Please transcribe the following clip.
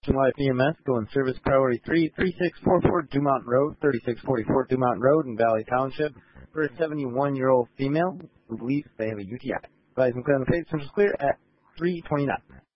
Life EMS, going service priority 3, 3644 Dumont Road, 3644 Dumont Road in Valley Township for a 71-year-old female who believes they have a UTI. Advise and clear on the face, central clear at 3:29.